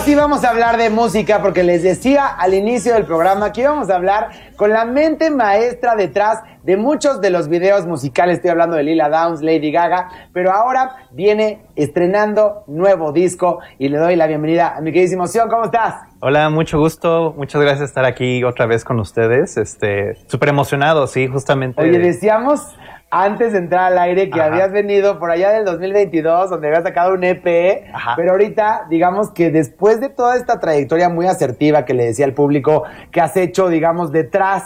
sí vamos a hablar de música porque les decía al inicio del programa que íbamos a hablar con la mente maestra detrás de muchos de los videos musicales. Estoy hablando de Lila Downs, Lady Gaga, pero ahora viene estrenando nuevo disco y le doy la bienvenida a mi queridísimo Sion. ¿Cómo estás? Hola, mucho gusto, muchas gracias por estar aquí otra vez con ustedes, súper emocionado, sí, justamente. Oye, decíamos antes de entrar al aire que habías venido por allá del 2022, donde habías sacado un EP, pero ahorita, digamos que después de toda esta trayectoria muy asertiva que le decía al público que has hecho, digamos, detrás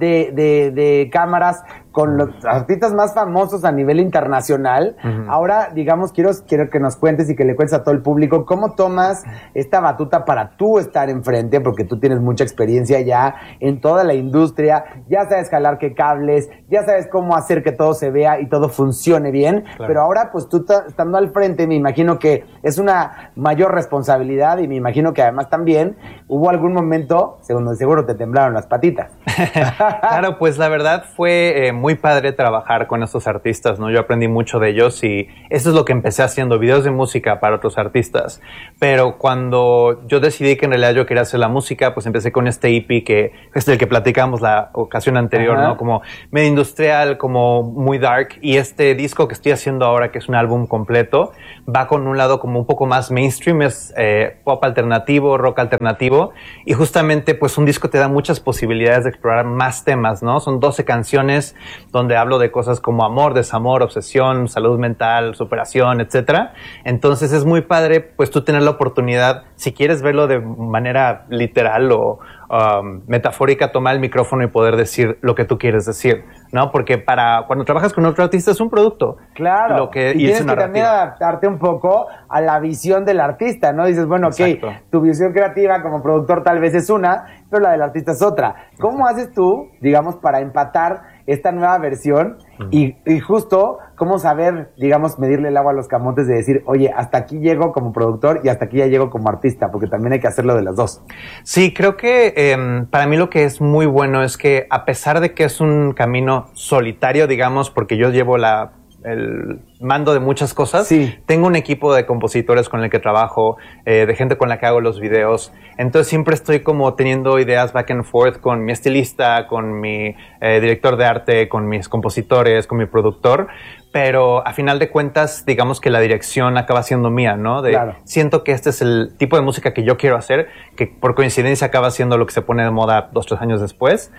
de cámaras con los artistas más famosos a nivel internacional, ahora, digamos, quiero que nos cuentes y que le cuentes a todo el público cómo tomas esta batuta para tú estar enfrente, porque tú tienes mucha experiencia ya en toda la industria, ya sabes jalar qué cables, ya sabes cómo hacer que todo se vea y todo funcione bien, claro. Pero ahora, pues tú estando al frente, me imagino que es una mayor responsabilidad y me imagino que además también hubo algún momento, seguro te temblaron las patitas. Claro, pues la verdad fue muy padre trabajar con estos artistas, ¿no? Yo aprendí mucho de ellos y eso es lo que empecé haciendo, videos de música para otros artistas. Pero cuando yo decidí que en realidad yo quería hacer la música, pues empecé con este EP que es el que platicamos la ocasión anterior, ¿no? Como medio industrial, como muy dark. Y este disco que estoy haciendo ahora, que es un álbum completo, va con un lado como un poco más mainstream, es pop alternativo, rock alternativo. Y justamente, pues un disco te da muchas posibilidades de explorar más temas, ¿no? Son 12 canciones donde hablo de cosas como amor, desamor, obsesión, salud mental, superación, etcétera. Entonces es muy padre, pues tú tener la oportunidad, si quieres verlo de manera literal o metafórica, tomar el micrófono y poder decir lo que tú quieres decir, ¿no? Porque cuando trabajas con otro artista es un producto. Claro. Y tienes que también adaptarte un poco a la visión del artista, ¿no? Dices, bueno, ok, tu visión creativa como productor tal vez es una, pero la del artista es otra. ¿Cómo haces tú, digamos, para empatar esta nueva versión y justo cómo saber, digamos, medirle el agua a los camotes de decir, oye, hasta aquí llego como productor y hasta aquí ya llego como artista, porque también hay que hacerlo de las dos? Sí, creo que para mí lo que es muy bueno es que a pesar de que es un camino solitario, digamos, porque yo llevo el mando de muchas cosas, tengo un equipo de compositores con el que trabajo, de gente con la que hago los videos, entonces siempre estoy como teniendo ideas back and forth con mi estilista, con mi director de arte, con mis compositores, con mi productor, pero a final de cuentas, digamos que la dirección acaba siendo mía, ¿no? Siento que este es el tipo de música que yo quiero hacer, que por coincidencia acaba siendo lo que se pone de moda 2-3 años después,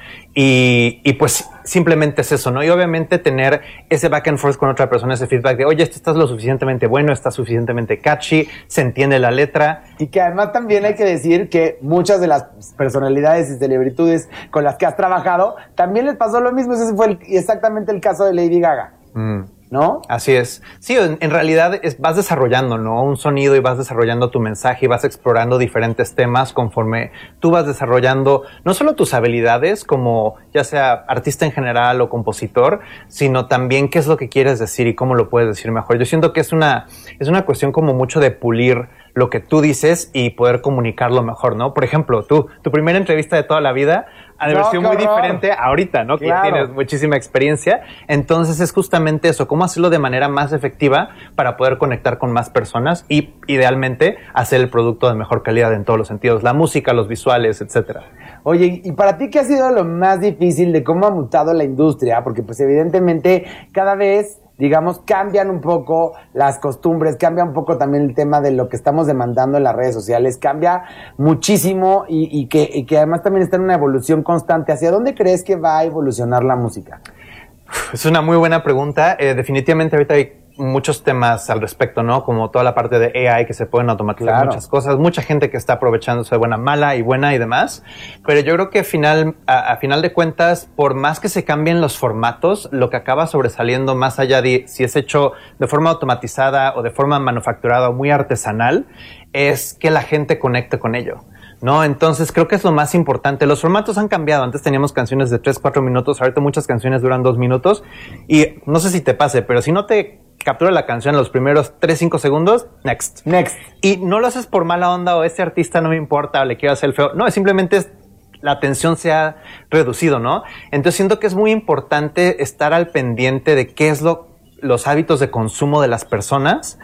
y pues simplemente es eso, ¿no? Y obviamente tener ese back and forth con otra persona, ese feedback de, oye, esto está lo suficientemente bueno, está suficientemente catchy, se entiende la letra. Y que además también hay que decir que muchas de las personalidades y celebridades con las que has trabajado, también les pasó lo mismo. Ese fue exactamente el caso de Lady Gaga. ¿No? Así es. Sí, en realidad vas desarrollando, ¿no? Un sonido y vas desarrollando tu mensaje y vas explorando diferentes temas conforme tú vas desarrollando no solo tus habilidades como ya sea artista en general o compositor, sino también qué es lo que quieres decir y cómo lo puedes decir mejor. Yo siento que es una cuestión como mucho de pulir lo que tú dices y poder comunicarlo mejor, ¿no? Por ejemplo, tu primera entrevista de toda la vida ha de haber sido muy diferente ahorita, ¿no? Claro. Que tienes muchísima experiencia. Entonces es justamente eso, cómo hacerlo de manera más efectiva para poder conectar con más personas y idealmente hacer el producto de mejor calidad en todos los sentidos, la música, los visuales, etcétera. Oye, ¿y para ti qué ha sido lo más difícil de cómo ha mutado la industria? Porque pues evidentemente cada vez, digamos, cambian un poco las costumbres, cambia un poco también el tema de lo que estamos demandando en las redes sociales, cambia muchísimo y que además también está en una evolución constante. ¿Hacia dónde crees que va a evolucionar la música? Es una muy buena pregunta. Definitivamente ahorita hay muchos temas al respecto, ¿no? Como toda la parte de AI que se pueden automatizar muchas cosas, mucha gente que está aprovechándose de buena, mala y buena y demás, pero yo creo que a final de cuentas, por más que se cambien los formatos, lo que acaba sobresaliendo más allá de si es hecho de forma automatizada o de forma manufacturada o muy artesanal, es que la gente conecte con ello, ¿no? Entonces creo que es lo más importante. Los formatos han cambiado. Antes teníamos canciones de 3-4 minutos, ahorita muchas canciones duran 2 minutos y no sé si te pase, pero si no te captura la canción en los primeros 3-5 segundos, next. Y no lo haces por mala onda o este artista no me importa o le quiero hacer el feo. No, es simplemente la atención se ha reducido, ¿no? Entonces siento que es muy importante estar al pendiente de qué es los hábitos de consumo de las personas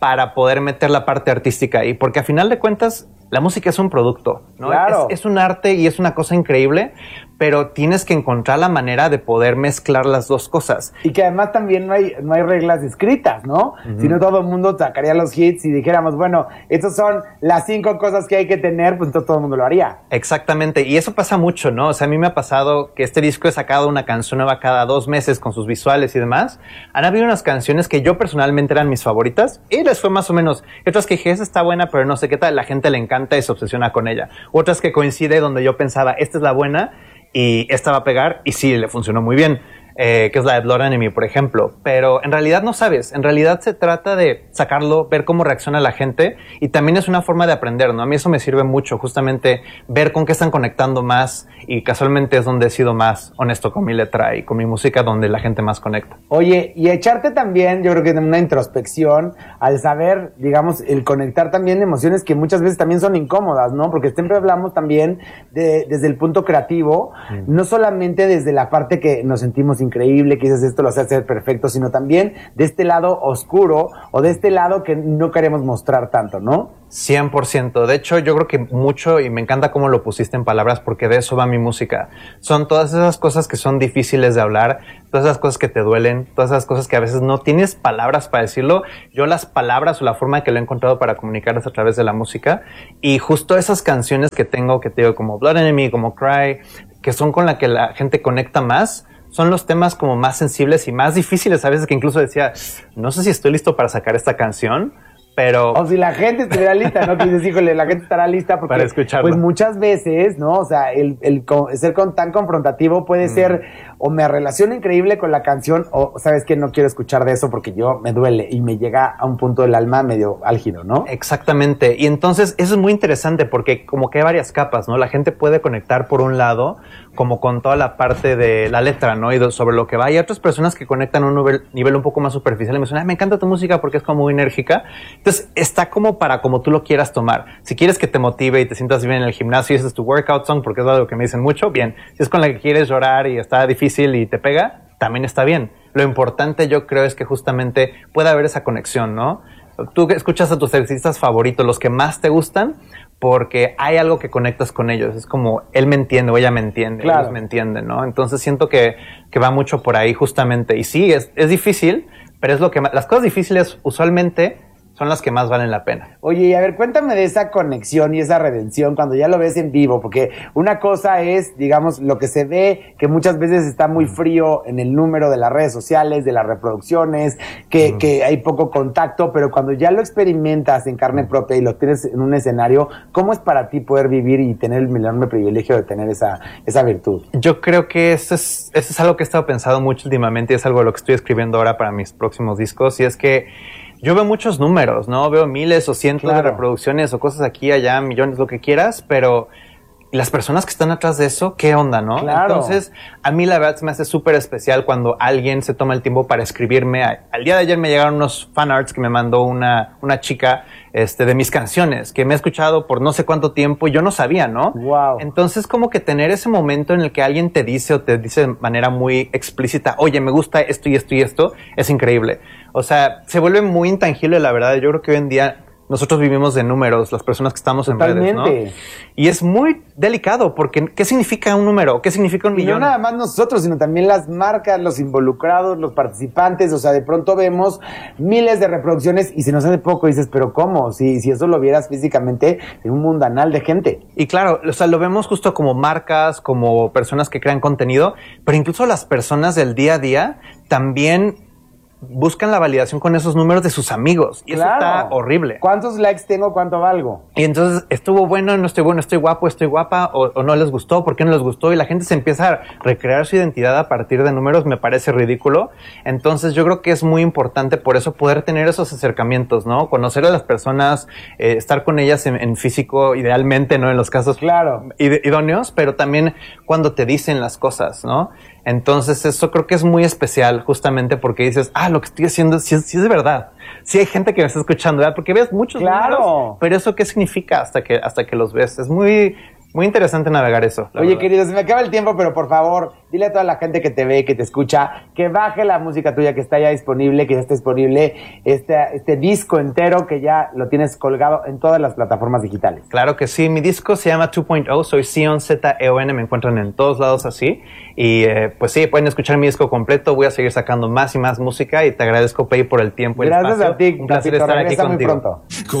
para poder meter la parte artística ahí, porque a final de cuentas la música es un producto, ¿no? Claro. Es un arte y es una cosa increíble, pero tienes que encontrar la manera de poder mezclar las dos cosas. Y que además también no hay reglas escritas, ¿no? Si no, todo el mundo sacaría los hits y dijéramos, bueno, estas son las 5 cosas que hay que tener, pues entonces todo el mundo lo haría. Exactamente, y eso pasa mucho, ¿no? O sea, a mí me ha pasado que este disco he sacado una canción nueva cada 2 meses con sus visuales y demás. Han habido unas canciones que yo personalmente eran mis favoritas y les fue más o menos. Y otras que dije, esa está buena, pero no sé qué tal, la gente le encanta y se obsesiona con ella. Otras que coincide donde yo pensaba, esta es la buena y esta va a pegar y sí, le funcionó muy bien. Que es la de Blood Enemy, por ejemplo. Pero en realidad no sabes. En realidad se trata de sacarlo, ver cómo reacciona la gente y también es una forma de aprender, ¿no? A mí eso me sirve mucho, justamente ver con qué están conectando más y casualmente es donde he sido más honesto con mi letra y con mi música, donde la gente más conecta. Oye, y echarte también, yo creo que una introspección al saber, digamos, el conectar también emociones que muchas veces también son incómodas, ¿no? Porque siempre hablamos también desde el punto creativo, no solamente desde la parte que nos sentimos increíble, que dices esto lo hace hacer perfecto, sino también de este lado oscuro o de este lado que no queremos mostrar tanto, ¿no? 100%. De hecho, yo creo que mucho, y me encanta cómo lo pusiste en palabras, porque de eso va mi música. Son todas esas cosas que son difíciles de hablar, todas esas cosas que te duelen, todas esas cosas que a veces no tienes palabras para decirlo. Yo las palabras o la forma que lo he encontrado para comunicarlas a través de la música, y justo esas canciones que tengo, que te digo, como Blood Enemy, como Cry, que son con la que la gente conecta más, son los temas como más sensibles y más difíciles a veces, que incluso decía, no sé si estoy listo para sacar esta canción, pero... O si la gente estuviera lista, ¿no? Que dices, híjole, la gente estará lista porque... Para escucharlo. Pues muchas veces, ¿no? O sea, el ser tan confrontativo puede ser o me relaciono increíble con la canción o, ¿sabes qué? No quiero escuchar de eso porque yo me duele y me llega a un punto del alma medio álgido, ¿no? Exactamente. Y entonces eso es muy interesante porque como que hay varias capas, ¿no? La gente puede conectar por un lado como con toda la parte de la letra, ¿no? Y sobre lo que va. Hay otras personas que conectan a un nivel un poco más superficial y me dicen, me encanta tu música porque es como muy enérgica. Entonces está como para como tú lo quieras tomar. Si quieres que te motive y te sientas bien en el gimnasio y ese es tu workout song, porque es algo que me dicen mucho, bien. Si es con la que quieres llorar y está difícil y te pega, también está bien. Lo importante yo creo es que justamente pueda haber esa conexión, ¿no? Tú escuchas a tus artistas favoritos, los que más te gustan, porque hay algo que conectas con ellos. Es como, él me entiende o ella me entiende, claro. Ellos me entienden, ¿no? Entonces siento que va mucho por ahí justamente. Y sí, es difícil, pero es lo que las cosas difíciles usualmente son las que más valen la pena. Oye, y a ver, cuéntame de esa conexión y esa redención cuando ya lo ves en vivo, porque una cosa es, digamos, lo que se ve, que muchas veces está muy frío en el número de las redes sociales, de las reproducciones, que hay poco contacto, pero cuando ya lo experimentas en carne propia y lo tienes en un escenario, ¿cómo es para ti poder vivir y tener el enorme privilegio de tener esa virtud? Yo creo que eso es algo que he estado pensando mucho últimamente y es algo de lo que estoy escribiendo ahora para mis próximos discos, y es que yo veo muchos números, ¿no? Veo miles o cientos de reproducciones o cosas aquí, allá, millones, lo que quieras, pero las personas que están atrás de eso, ¿qué onda, no? Claro. Entonces, a mí la verdad se me hace súper especial cuando alguien se toma el tiempo para escribirme. Al día de ayer me llegaron unos fanarts que me mandó una chica de mis canciones, que me ha escuchado por no sé cuánto tiempo y yo no sabía, ¿no? Wow. Entonces, como que tener ese momento en el que alguien te dice o te dice de manera muy explícita, oye, me gusta esto y esto y esto, es increíble. O sea, se vuelve muy intangible, la verdad. Yo creo que hoy en día nosotros vivimos de números, las personas que estamos en redes, ¿no? Y es muy delicado, porque ¿qué significa un número? ¿Qué significa un millón? Y no nada más nosotros, sino también las marcas, los involucrados, los participantes. O sea, de pronto vemos miles de reproducciones y se nos hace poco. Y dices, ¿pero cómo? Si eso lo vieras físicamente en un mundanal de gente. Y claro, o sea, lo vemos justo como marcas, como personas que crean contenido, pero incluso las personas del día a día también buscan la validación con esos números de sus amigos. Y claro, eso está horrible. ¿Cuántos likes tengo? ¿Cuánto valgo? Y entonces, ¿estuvo bueno? ¿No estoy bueno? ¿Estoy guapo? ¿Estoy guapa? ¿O no les gustó? ¿Por qué no les gustó? Y la gente se empieza a recrear su identidad a partir de números. Me parece ridículo. Entonces, yo creo que es muy importante por eso poder tener esos acercamientos, ¿no? Conocer a las personas, estar con ellas en físico, idealmente, ¿no? En los casos idóneos, pero también cuando te dicen las cosas, ¿no? Entonces eso creo que es muy especial justamente porque dices, lo que estoy haciendo sí es de verdad. Sí hay gente que me está escuchando, ¿verdad? Porque ves muchos números, pero eso ¿qué significa hasta que los ves? Es muy muy interesante navegar eso. Oye, querido, se me acaba el tiempo, pero por favor, dile a toda la gente que te ve, que te escucha, que baje la música tuya, que está ya disponible, que ya está disponible este disco entero, que ya lo tienes colgado en todas las plataformas digitales. Claro que sí, mi disco se llama 2.0, soy Zion, Z-E-O-N, me encuentran en todos lados así. Y pues sí, pueden escuchar mi disco completo, voy a seguir sacando más y más música y te agradezco, Pei, por el tiempo y el espacio. Gracias a ti, un placer estar aquí contigo. Muy pronto.